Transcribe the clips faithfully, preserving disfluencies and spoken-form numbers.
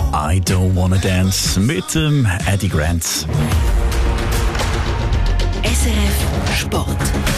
I Don't Wanna Dance mit dem Eddie Grant. S R F Sport.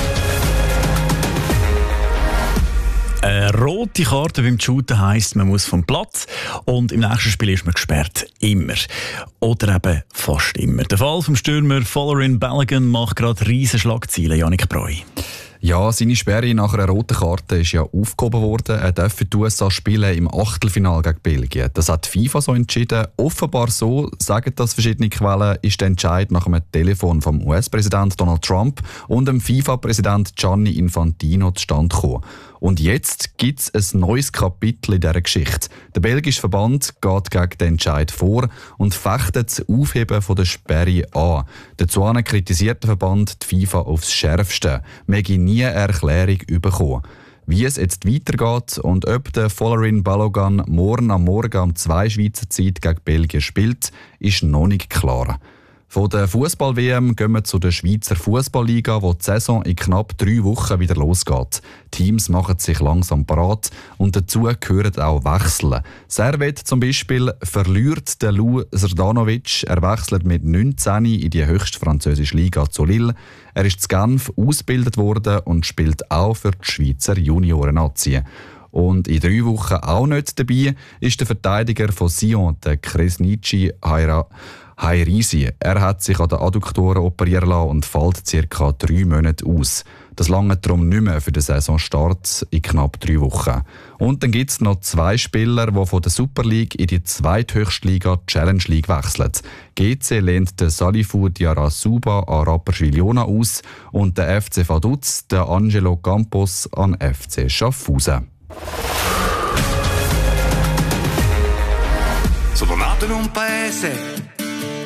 Eine rote Karte beim Shooten heisst, man muss vom Platz und im nächsten Spiel ist man gesperrt. Immer. Oder eben fast immer. Der Fall vom Stürmer Folarin Balogun macht gerade riesen Schlagzeilen. Yannick Breu. Ja, seine Sperre nach einer roten Karte ist ja aufgehoben worden. Er darf für die U S A spielen im Achtelfinale gegen Belgien. Das hat die FIFA so entschieden. Offenbar so, sagen das verschiedene Quellen, ist der Entscheid nach einem Telefon vom U S-Präsident Donald Trump und dem FIFA-Präsident Gianni Infantino zustande gekommen. Und jetzt gibt es ein neues Kapitel in dieser Geschichte. Der belgische Verband geht gegen den Entscheid vor und fechtet das Aufheben von der Sperre an. Dazu kritisiert der Verband die FIFA aufs Schärfste. Wir haben nie eine Erklärung bekommen. Wie es jetzt weitergeht und ob der Folarin Balogun morgen am Morgen um zwei Schweizer Zeit gegen Belgien spielt, ist noch nicht klar. Von der Fußball-W M gehen wir zu der Schweizer Fußballliga, wo die Saison in knapp drei Wochen wieder losgeht. Teams machen sich langsam parat und dazu gehören auch Wechsel. Servet zum Beispiel verliert den Lou Srdanovic. Er wechselt mit neunzehn in die höchste französische Liga zu Lille. Er ist in Genf ausgebildet worden und spielt auch für die Schweizer Junioren-Nazi. Und in drei Wochen auch nicht dabei ist der Verteidiger von Sion, der Kresnici Haira. Hairisi. Er hat sich an den Adduktoren operieren lassen und fällt ca. drei Monate aus. Das lange darum nicht mehr für den Saisonstart in knapp drei Wochen. Und dann gibt es noch zwei Spieler, die von der Super League in die zweithöchste Liga Challenge League wechseln. G C lehnt den Salifou Diarasuba an Rapperswil-Jona aus und der F C Vaduz den Angelo Campos an F C Schaffhausen. Sono nato in un paese